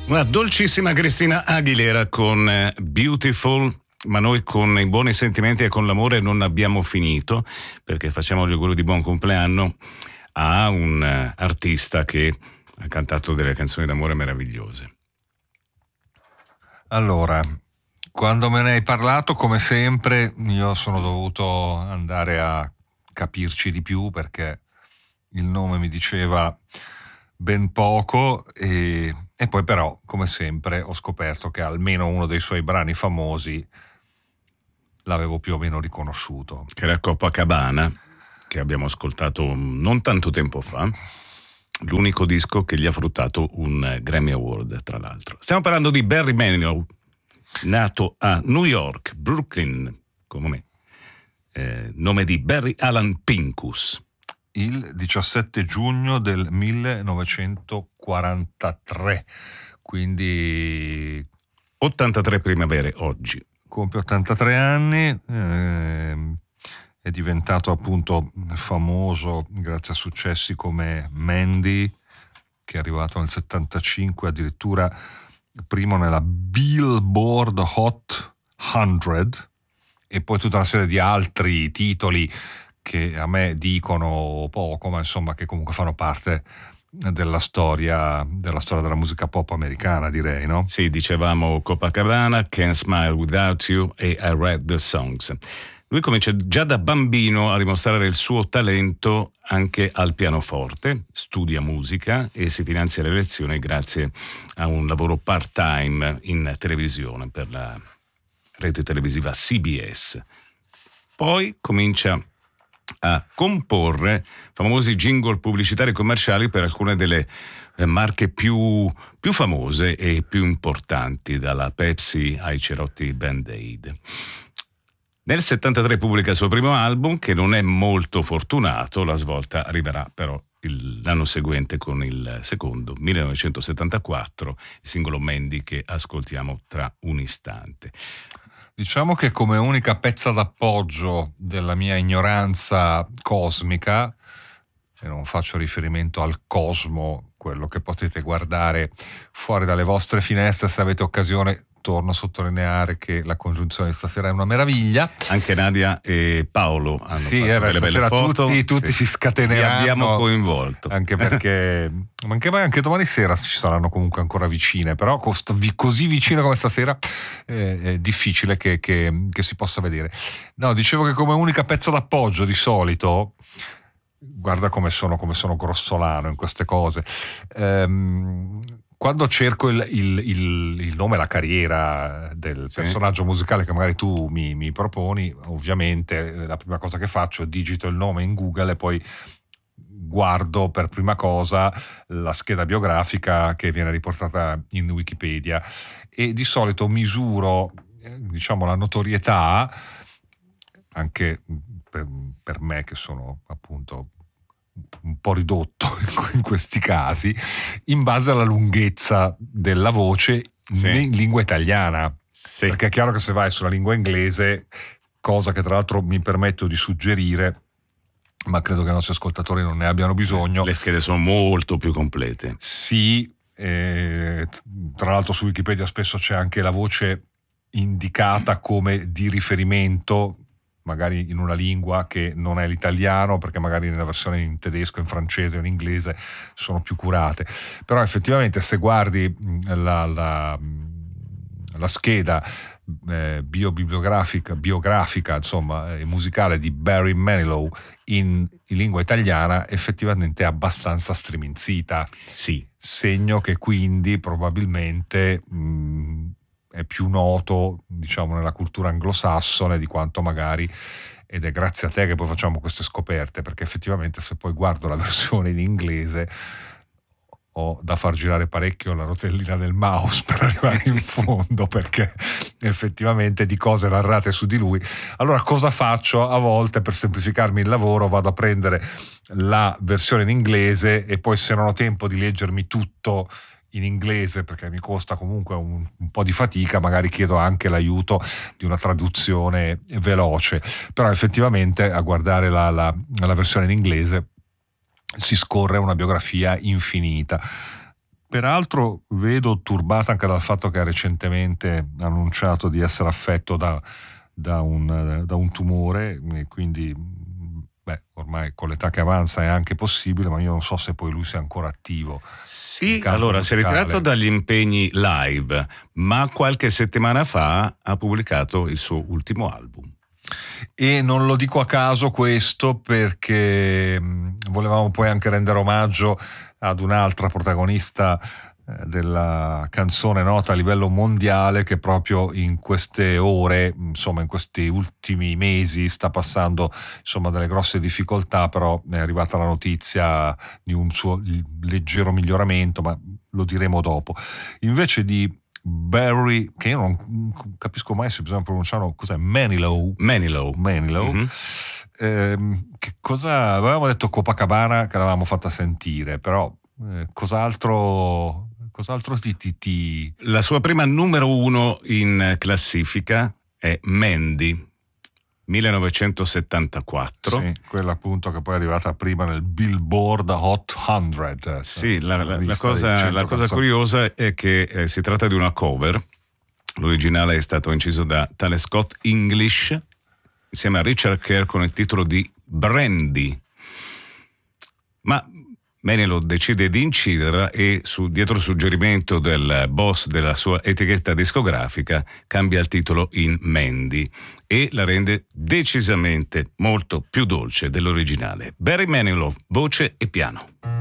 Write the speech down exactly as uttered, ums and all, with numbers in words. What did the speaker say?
Una dolcissima Cristina Aguilera con eh, Beautiful, ma noi con i buoni sentimenti e con l'amore non abbiamo finito, perché facciamo gli auguri di buon compleanno a un uh, artista che ha cantato delle canzoni d'amore meravigliose. Allora, quando me ne hai parlato, come sempre, io sono dovuto andare a capirci di più, perché il nome mi diceva ben poco e, e poi però, come sempre, ho scoperto che almeno uno dei suoi brani famosi l'avevo più o meno riconosciuto. Che era Copacabana, che abbiamo ascoltato non tanto tempo fa, l'unico disco che gli ha fruttato un Grammy Award, tra l'altro. Stiamo parlando di Barry Manilow, nato a New York, Brooklyn, come eh, nome di Barry Alan Pincus. Il diciassette giugno del millenovecentoquarantatré, quindi ottantatré primavere oggi. Compie ottantatré anni, eh, è diventato appunto famoso grazie a successi come Mandy, che è arrivato nel settantacinque addirittura primo nella Billboard Hot cento, e poi tutta una serie di altri titoli che a me dicono poco, ma insomma che comunque fanno parte della storia della storia della musica pop americana, direi, no? Sì, dicevamo Copacabana, Can't Smile Without You e I Read the Songs. Lui comincia già da bambino a dimostrare il suo talento anche al pianoforte, studia musica e si finanzia le lezioni grazie a un lavoro part-time in televisione per la rete televisiva C B S. Poi comincia a comporre famosi jingle pubblicitari commerciali per alcune delle marche più, più famose e più importanti, dalla Pepsi ai cerotti Band-Aid. Nel settantatré pubblica il suo primo album, che non è molto fortunato. La svolta arriverà però il, l'anno seguente con il secondo, millenovecentosettantaquattro, il singolo Mandy, che ascoltiamo tra un istante. Diciamo che come unica pezza d'appoggio della mia ignoranza cosmica, e non faccio riferimento al cosmo, quello che potete guardare fuori dalle vostre finestre se avete occasione, torno a sottolineare che la congiunzione di stasera è una meraviglia. Anche Nadia e Paolo hanno sì, fatto eh, delle belle foto. Tutti, tutti sì. si scateneranno. Li abbiamo coinvolto. Anche perché anche, anche domani sera ci saranno comunque ancora vicine, però così vicine come stasera eh, è difficile che, che, che si possa vedere. No, dicevo che come unica pezzo d'appoggio di solito, guarda come sono, come sono grossolano in queste cose, ehm, quando cerco il, il, il, il nome e la carriera del sì. personaggio musicale che magari tu mi, mi proponi, ovviamente la prima cosa che faccio è digito il nome in Google e poi guardo per prima cosa la scheda biografica che viene riportata in Wikipedia, e di solito misuro, diciamo, la notorietà, anche per, per me che sono appunto un po' ridotto in questi casi, in base alla lunghezza della voce sì. in lingua italiana, sì. perché è chiaro che se vai sulla lingua inglese, cosa che tra l'altro mi permetto di suggerire, ma credo che i nostri ascoltatori non ne abbiano bisogno, le schede sono molto più complete. Sì, eh, tra l'altro su Wikipedia spesso c'è anche la voce indicata come di riferimento, magari in una lingua che non è l'italiano, perché magari nella versione in tedesco, in francese o in inglese sono più curate. Però effettivamente se guardi la, la, la scheda eh, biobibliografica, biografica, insomma, eh, musicale di Barry Manilow in, in lingua italiana, effettivamente è abbastanza striminzita. Sì. Segno che quindi probabilmente mh, è più noto, diciamo, nella cultura anglosassone di quanto magari, ed è grazie a te che poi facciamo queste scoperte, perché effettivamente se poi guardo la versione in inglese ho da far girare parecchio la rotellina del mouse per arrivare in fondo, perché effettivamente di cose narrate su di lui. Allora cosa faccio? A volte, per semplificarmi il lavoro, vado a prendere la versione in inglese e poi, se non ho tempo di leggermi tutto in inglese, perché mi costa comunque un, un po' di fatica, magari chiedo anche l'aiuto di una traduzione veloce. Però effettivamente a guardare la, la, la versione in inglese si scorre una biografia infinita. peraltro vedo turbata anche dal fatto che ha recentemente annunciato di essere affetto da, da, un, da un tumore, e quindi beh, ormai con l'età che avanza è anche possibile, ma io non so se poi lui sia ancora attivo. Sì, allora si è ritirato dagli impegni live, ma qualche settimana fa ha pubblicato il suo ultimo album. E non lo dico a caso questo, perché mh, volevamo poi anche rendere omaggio ad un'altra protagonista eh, della canzone nota a livello mondiale, che proprio in queste ore, insomma in questi ultimi mesi, sta passando insomma delle grosse difficoltà, però è arrivata la notizia di un suo leggero miglioramento, ma lo diremo dopo. Invece di Barry, che io non capisco mai se bisogna pronunciarlo, cos'è? Manilow. Manilow. Manilow. Mm-hmm. Eh, che cosa avevamo detto? Copacabana, che l'avevamo fatta sentire, però eh, cos'altro cos'altro ti, ti, ti... La sua prima numero uno in classifica è Mandy, millenovecentosettantaquattro. Sì, quella appunto che poi è arrivata prima nel Billboard Hot cento. Sì, la, la, la, cosa, la cosa curiosa è che eh, si tratta di una cover. L'originale è stato inciso da tale Scott English insieme a Richard Kerr con il titolo di Brandy. Ma Manilow decide di inciderla e su, dietro il suggerimento del boss della sua etichetta discografica cambia il titolo in Mandy e la rende decisamente molto più dolce dell'originale. Barry Manilow, voce e piano.